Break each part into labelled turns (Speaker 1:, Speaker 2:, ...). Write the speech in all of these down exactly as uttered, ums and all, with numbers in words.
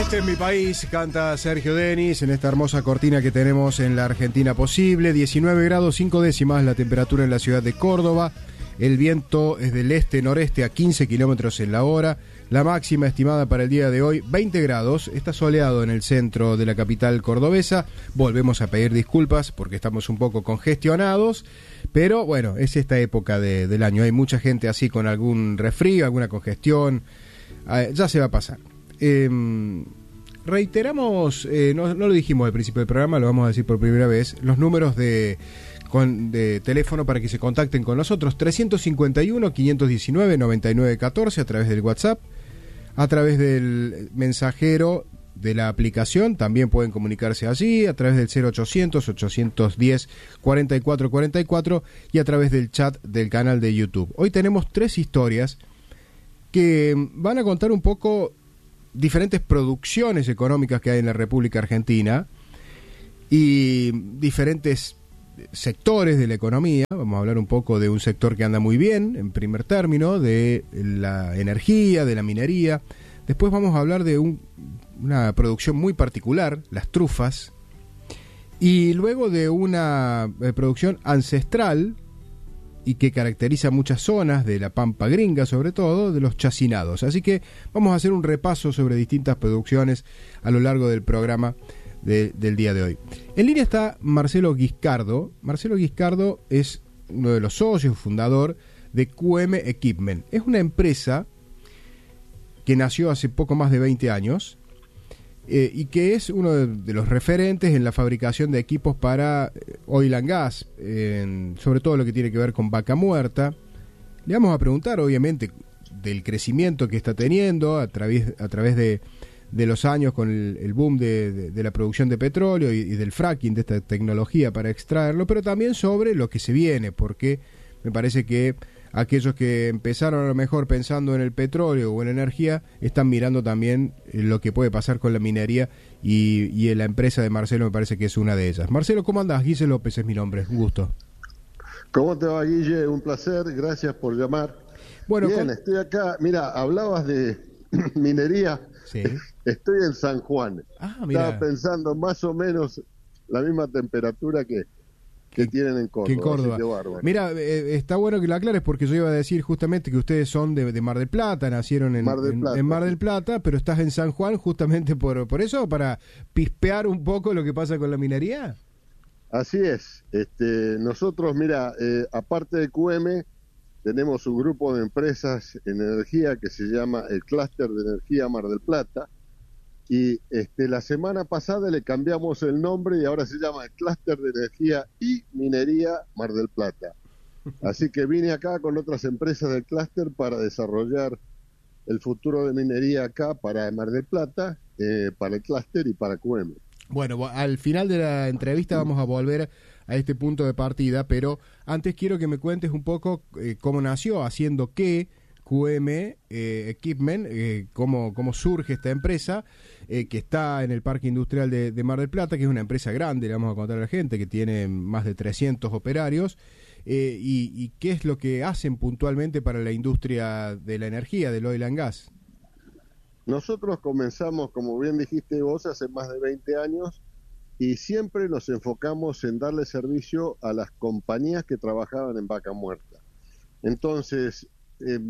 Speaker 1: Este es mi país, canta Sergio Denis en esta hermosa cortina que tenemos en la Argentina posible. diecinueve grados cinco décimas la temperatura en la ciudad de Córdoba. El viento es del este-noreste a quince kilómetros en la hora. La máxima estimada para el día de hoy, veinte grados. Está soleado en el centro de la capital cordobesa. Volvemos a pedir disculpas porque estamos un poco congestionados. Pero bueno, es esta época de, del año. Hay mucha gente así con algún resfrío, alguna congestión. Eh, ya se va a pasar. Eh, reiteramos, eh, no, no lo dijimos al principio del programa, lo vamos a decir por primera vez, los números de... Con, de teléfono para que se contacten con nosotros: trescientos cincuenta y uno, quinientos diecinueve, noventa y nueve catorce a través del WhatsApp, a través del mensajero de la aplicación, también pueden comunicarse allí, a través del cero ochocientos, ochocientos diez, cuarenta y cuatro cuarenta y cuatro y a través del chat del canal de YouTube. Hoy tenemos tres historias que van a contar un poco diferentes producciones económicas que hay en la República Argentina y diferentes sectores de la economía. Vamos a hablar un poco de un sector que anda muy bien, en primer término, de la energía, de la minería. Después vamos a hablar de un, una producción muy particular, las trufas, y luego de una eh, producción ancestral y que caracteriza muchas zonas de la Pampa Gringa, sobre todo, de los chacinados. Así que vamos a hacer un repaso sobre distintas producciones a lo largo del programa De, del día de hoy. En línea está Marcelo Guiscardo. Marcelo Guiscardo es uno de los socios, fundador de Q M Equipment. Es una empresa que nació hace poco más de veinte años eh, y que es uno de, de los referentes en la fabricación de equipos para oil and gas, eh, sobre todo lo que tiene que ver con vaca muerta. Le vamos a preguntar, obviamente, del crecimiento que está teniendo a través, a través de de los años con el, el boom de, de, de la producción de petróleo y, y del fracking, de esta tecnología para extraerlo, pero también sobre lo que se viene, porque me parece que aquellos que empezaron a lo mejor pensando en el petróleo o en energía, están mirando también lo que puede pasar con la minería y, y la empresa de Marcelo me parece que es una de ellas. Marcelo, ¿cómo andás? Guille López es mi nombre, un gusto.
Speaker 2: ¿Cómo te va, Guille? Un placer, gracias por llamar. Bueno, Bien, con... estoy acá, mira, hablabas de minería.
Speaker 1: Sí.
Speaker 2: Estoy en San Juan.
Speaker 1: Ah, mira.
Speaker 2: Estaba pensando más o menos la misma temperatura que, que tienen en Córdoba.
Speaker 1: Que en Córdoba. Mira, eh, está bueno que lo aclares porque yo iba a decir justamente que ustedes son de, de Mar del Plata, nacieron en Mar del Plata, en, en Mar del Plata, pero estás en San Juan justamente por, por eso, para pispear un poco lo que pasa con la minería.
Speaker 2: Así es. Este, nosotros, mira, eh, aparte de Q M, tenemos un grupo de empresas en energía que se llama el Clúster de Energía Mar del Plata y este, la semana pasada le cambiamos el nombre y ahora se llama el Clúster de Energía y Minería Mar del Plata. Así que vine acá con otras empresas del clúster para desarrollar el futuro de minería acá para Mar del Plata, eh, para el clúster y para Q M.
Speaker 1: Bueno, al final de la entrevista vamos a volver a este punto de partida, pero antes quiero que me cuentes un poco eh, cómo nació, haciendo qué Q M eh, Equipment, eh, cómo, cómo surge esta empresa eh, que está en el Parque Industrial de, de Mar del Plata, que es una empresa grande, le vamos a contar a la gente, que tiene más de trescientos operarios, eh, y, y qué es lo que hacen puntualmente para la industria de la energía, del oil and gas.
Speaker 2: Nosotros comenzamos, como bien dijiste vos, hace más de veinte años, y siempre nos enfocamos en darle servicio a las compañías que trabajaban en vaca muerta. Entonces, eh,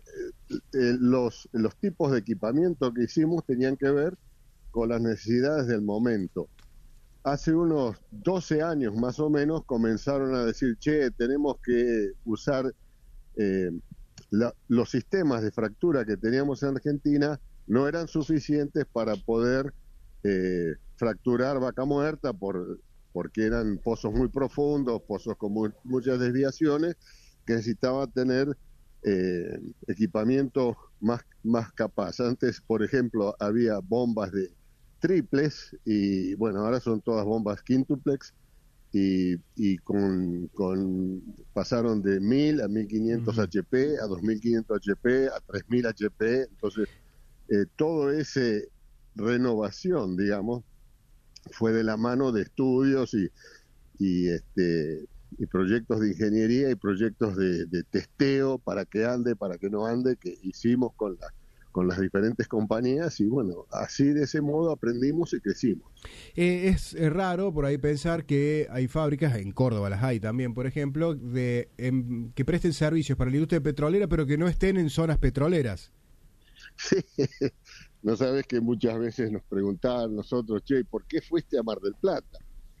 Speaker 2: eh, los, los tipos de equipamiento que hicimos tenían que ver con las necesidades del momento. Hace unos doce años más o menos comenzaron a decir, che, tenemos que usar eh, la, los sistemas de fractura que teníamos en Argentina, no eran suficientes para poder eh, fracturar vaca muerta por, porque eran pozos muy profundos, pozos con muy, muchas desviaciones, que necesitaba tener eh, equipamiento más, más capaz. Antes, por ejemplo, había bombas de triples y bueno, ahora son todas bombas quintuplex y, y con, con pasaron de mil a mil quinientos H P, a dos mil quinientos H P, a tres mil H P, entonces eh, todo ese renovación, digamos, fue de la mano de estudios y, y este y proyectos de ingeniería y proyectos de, de testeo para que ande, para que no ande, que hicimos con la con las diferentes compañías y bueno, así de ese modo aprendimos y crecimos.
Speaker 1: Eh, es, es raro por ahí pensar que hay fábricas, en Córdoba las hay también, por ejemplo, de em, que presten servicios para la industria petrolera, pero que no estén en zonas petroleras.
Speaker 2: Sí, no sabes que muchas veces nos preguntaban nosotros, che, ¿por qué fuiste a Mar del Plata?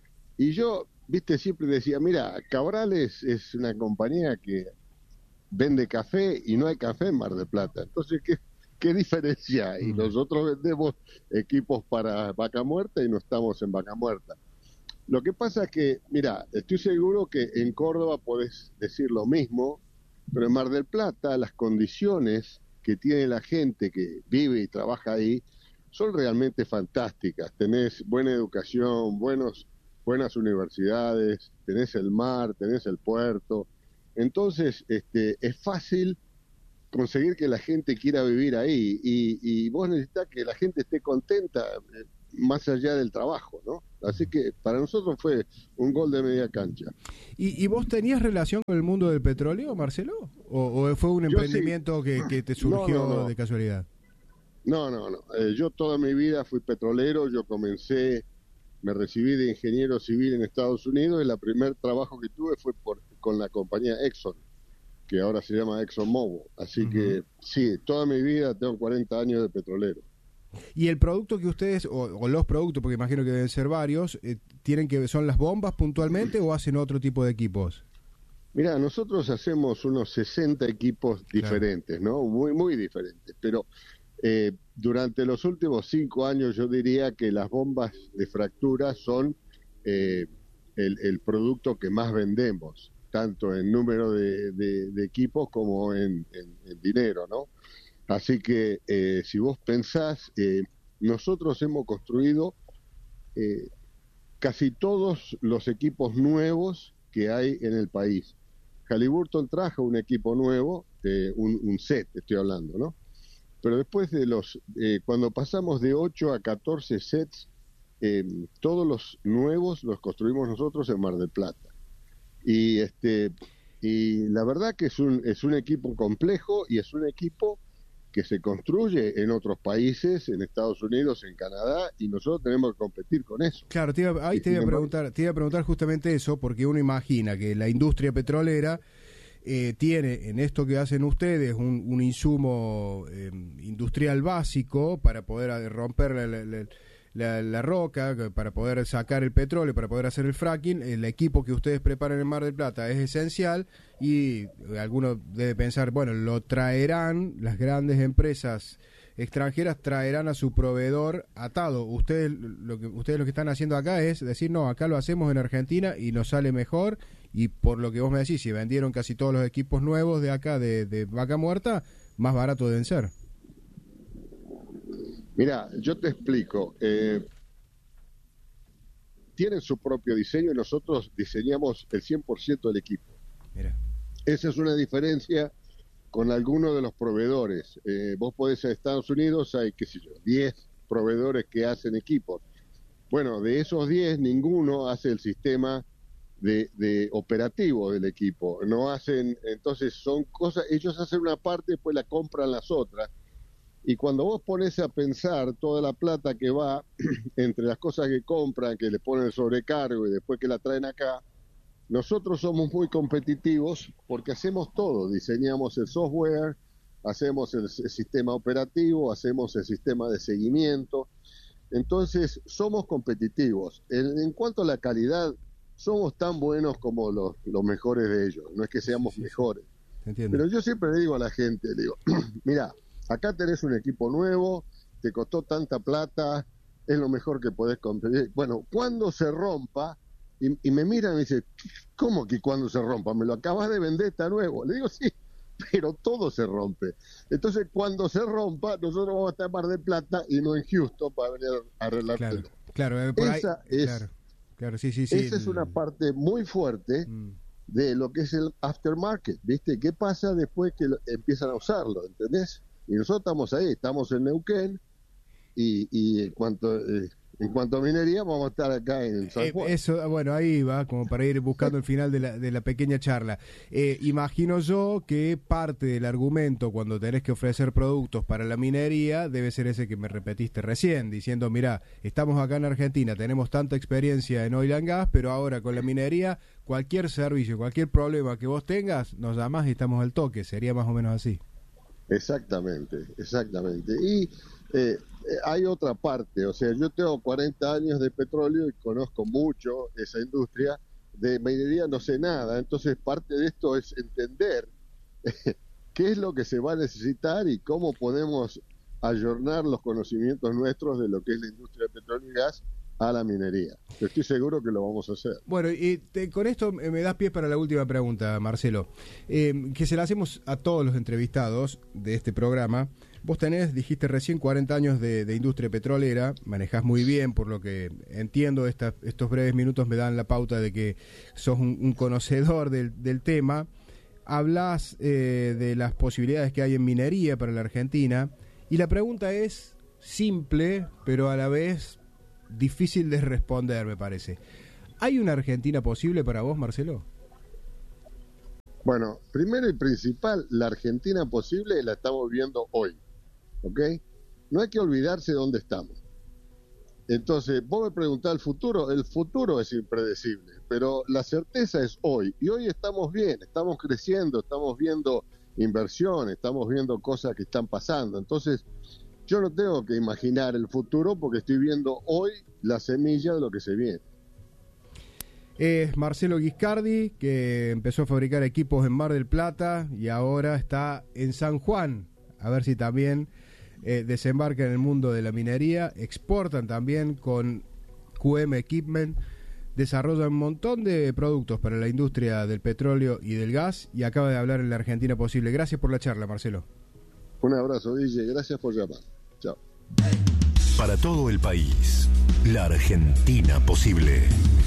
Speaker 2: Y yo, viste, siempre decía, mira, Cabrales es una compañía que vende café y no hay café en Mar del Plata. Entonces, ¿qué, qué diferencia hay?
Speaker 1: Mm.
Speaker 2: Nosotros vendemos equipos para Vaca Muerta y no estamos en Vaca Muerta. Lo que pasa es que, mira, estoy seguro que en Córdoba podés decir lo mismo, pero en Mar del Plata las condiciones que tiene la gente que vive y trabaja ahí son realmente fantásticas. Tenés buena educación, buenos, buenas universidades, tenés el mar, tenés el puerto. Entonces, este, es fácil conseguir que la gente quiera vivir ahí y, y vos necesitas que la gente esté contenta eh, más allá del trabajo, ¿no? Así que para nosotros fue un gol de media cancha.
Speaker 1: ¿Y, y vos tenías relación con el mundo del petróleo, Marcelo? ¿O, o fue un
Speaker 2: Yo
Speaker 1: emprendimiento
Speaker 2: sí.
Speaker 1: que, que te surgió
Speaker 2: No, no, no.
Speaker 1: de casualidad?
Speaker 2: No, no, no. Eh, yo toda mi vida fui petrolero, yo comencé, me recibí de ingeniero civil en Estados Unidos y el primer trabajo que tuve fue por, con la compañía Exxon, que ahora se llama ExxonMobil. Así uh-huh. que sí, toda mi vida tengo cuarenta años de petrolero.
Speaker 1: ¿Y el producto que ustedes, o, o los productos, porque imagino que deben ser varios, eh, tienen que son las bombas puntualmente o hacen otro tipo de equipos?
Speaker 2: Mira, nosotros hacemos unos sesenta equipos diferentes, claro, ¿no? Muy, muy diferentes, pero eh, durante los últimos cinco años yo diría que las bombas de fractura son eh, el, el producto que más vendemos, tanto en número de, de, de equipos como en, en, en dinero, ¿no? Así que eh, si vos pensás, eh, nosotros hemos construido eh, casi todos los equipos nuevos que hay en el país. Halliburton trajo un equipo nuevo, eh, un, un set, estoy hablando, ¿no? Pero después de los, eh, cuando pasamos de ocho a catorce sets, eh, todos los nuevos los construimos nosotros en Mar del Plata. Y este y la verdad que es un, es un equipo complejo y es un equipo que se construye en otros países, en Estados Unidos, en Canadá, y nosotros tenemos que competir con eso.
Speaker 1: Claro, te iba, ahí te iba a preguntar, te iba a preguntar justamente eso, porque uno imagina que la industria petrolera eh, tiene en esto que hacen ustedes un, un insumo eh, industrial básico para poder romper la, la, la, la, la roca, para poder sacar el petróleo, para poder hacer el fracking. El equipo que ustedes preparan en Mar del Plata es esencial y alguno debe pensar, bueno, lo traerán las grandes empresas extranjeras, traerán a su proveedor atado. Ustedes lo que ustedes lo que están haciendo acá es decir, no, acá lo hacemos en Argentina y nos sale mejor, y por lo que vos me decís, si vendieron casi todos los equipos nuevos de acá de, de Vaca Muerta, más barato deben ser.
Speaker 2: Mira, yo te explico. Eh, tienen su propio diseño y nosotros diseñamos el cien por ciento del equipo.
Speaker 1: Mira.
Speaker 2: Esa es una diferencia con algunos de los proveedores. Eh, vos podés ir a Estados Unidos, hay, qué sé yo, diez proveedores que hacen equipos. Bueno, de esos diez, ninguno hace el sistema de, de operativo del equipo. No hacen, entonces son cosas, ellos hacen una parte, después la compran las otras. Y cuando vos pones a pensar toda la plata que va entre las cosas que compran, que le ponen el sobrecargo y después que la traen acá, nosotros somos muy competitivos porque hacemos todo, diseñamos el software, hacemos el, el sistema operativo, hacemos el sistema de seguimiento, entonces somos competitivos. En, en cuanto a la calidad, somos tan buenos como los, los mejores de ellos, no es que seamos sí, sí, mejores.
Speaker 1: Entiendo.
Speaker 2: Pero yo siempre le digo a la gente, le digo, mira, acá tenés un equipo nuevo, te costó tanta plata, es lo mejor que podés competir. Bueno, cuando se rompa, y, y me miran y me dicen, ¿cómo que cuando se rompa? Me lo acabas de vender, está nuevo. Le digo, sí, pero todo se rompe. Entonces, cuando se rompa, nosotros vamos a estar en Mar del Plata y no en Houston para venir a arreglártelo.
Speaker 1: Claro, claro, eh, por
Speaker 2: esa
Speaker 1: ahí,
Speaker 2: es,
Speaker 1: claro, claro, sí, sí, sí.
Speaker 2: Esa
Speaker 1: el...
Speaker 2: es una parte muy fuerte mm. de lo que es el aftermarket, ¿viste? ¿Qué pasa después que lo, empiezan a usarlo, ¿entendés? Y nosotros estamos ahí, estamos en Neuquén, y, y en cuanto eh, En cuanto a minería, vamos a estar acá en San Juan.
Speaker 1: Eh, eso, bueno, ahí va, como para ir buscando el final de la, de la pequeña charla. Eh, imagino yo que parte del argumento cuando tenés que ofrecer productos para la minería debe ser ese que me repetiste recién, diciendo, mirá, estamos acá en Argentina, tenemos tanta experiencia en oil and gas, pero ahora con la minería, cualquier servicio, cualquier problema que vos tengas, nos llamás y estamos al toque. Sería más o menos así.
Speaker 2: Exactamente, exactamente. Y eh, hay otra parte, o sea, yo tengo cuarenta años de petróleo y conozco mucho esa industria. De minería no sé nada, entonces parte de esto es entender qué es lo que se va a necesitar y cómo podemos ayornar los conocimientos nuestros de lo que es la industria de petróleo y gas a la minería. Yo estoy seguro que lo vamos a hacer.
Speaker 1: Bueno, y te, con esto me das pie para la última pregunta, Marcelo, eh, que se la hacemos a todos los entrevistados de este programa. Vos tenés, dijiste recién, cuarenta años de, de industria petrolera, manejás muy bien, por lo que entiendo, esta, estos breves minutos me dan la pauta de que sos un, un conocedor del, del tema. Hablás eh, de las posibilidades que hay en minería para la Argentina, y la pregunta es simple, pero a la vez difícil de responder, me parece. ¿Hay una Argentina posible para vos, Marcelo?
Speaker 2: Bueno, primero y principal, la Argentina posible la estamos viendo hoy, ¿ok? No hay que olvidarse de dónde estamos. Entonces, vos me preguntás el futuro, el futuro es impredecible, pero la certeza es hoy, y hoy estamos bien, estamos creciendo, estamos viendo inversión, estamos viendo cosas que están pasando. Entonces, yo no tengo que imaginar el futuro porque estoy viendo hoy la semilla de lo que se viene.
Speaker 1: Es Marcelo Guiscardi, que empezó a fabricar equipos en Mar del Plata y ahora está en San Juan. A ver si también eh, desembarca en el mundo de la minería. Exportan también con Q M Equipment. Desarrollan un montón de productos para la industria del petróleo y del gas. Y acaba de hablar en la Argentina Posible. Gracias por la charla, Marcelo.
Speaker 2: Un abrazo, D J. Gracias por llamar. Chao.
Speaker 3: Para todo el país, la Argentina Posible.